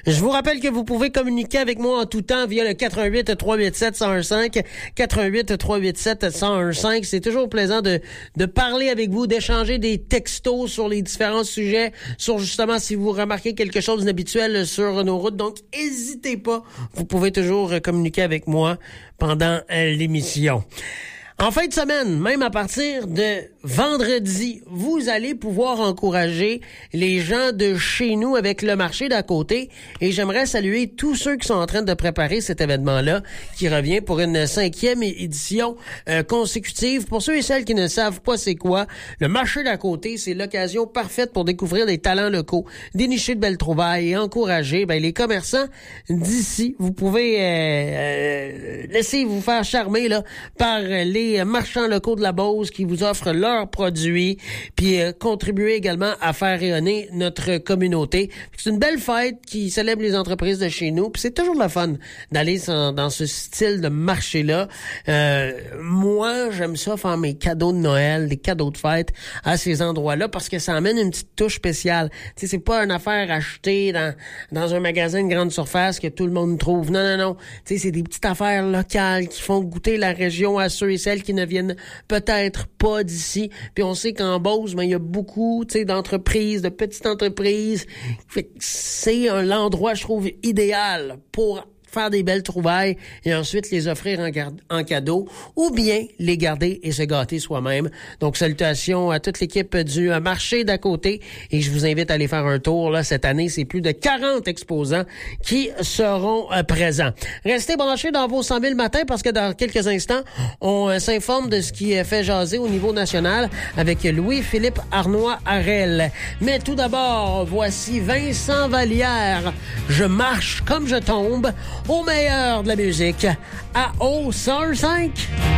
Je vous rappelle que vous pouvez communiquer avec moi en tout temps via le 88 387 1015, 88 387 1015. C'est toujours plaisant de parler avec vous, d'échanger des textos sur les différents sujets, sur justement si vous remarquez quelque chose d'inhabituel sur nos routes. Donc, n'hésitez pas. Vous pouvez toujours communiquer avec moi pendant l'émission. En fin de semaine, même à partir de vendredi, vous allez pouvoir encourager les gens de chez nous avec le marché d'à côté. Et j'aimerais saluer tous ceux qui sont en train de préparer cet événement-là, qui revient pour une 5e édition consécutive. Pour ceux et celles qui ne savent pas c'est quoi, le marché d'à côté, c'est l'occasion parfaite pour découvrir des talents locaux, dénicher de belles trouvailles et encourager les commerçants d'ici. Vous pouvez laisser vous faire charmer là par les marchands locaux de la Beauce qui vous offrent leurs produits, puis contribuer également à faire rayonner notre communauté. C'est une belle fête qui célèbre les entreprises de chez nous, puis c'est toujours le fun d'aller dans ce style de marché-là. Moi, j'aime ça faire mes cadeaux de Noël, des cadeaux de fête à ces endroits-là parce que ça amène une petite touche spéciale. Tu sais, c'est pas une affaire achetée dans un magasin de grande surface que tout le monde trouve. Non. Tu sais, c'est des petites affaires locales qui font goûter la région à ceux et celles qui ne viennent peut-être pas d'ici. Puis on sait qu'en Beauce, il y a beaucoup, d'entreprises, de petites entreprises. Fait que c'est l'endroit, je trouve, idéal pour faire des belles trouvailles et ensuite les offrir en cadeau ou bien les garder et se gâter soi-même. Donc, salutations à toute l'équipe du marché d'à côté et je vous invite à aller faire un tour. Là, cette année, c'est plus de 40 exposants qui seront présents. Restez branchés dans vos 100 000 matins parce que dans quelques instants, on s'informe de ce qui fait jaser au niveau national avec Louis-Philippe Arnois-Harel. Mais tout d'abord, voici Vincent Vallière. Je marche comme je tombe au meilleur de la musique à O105.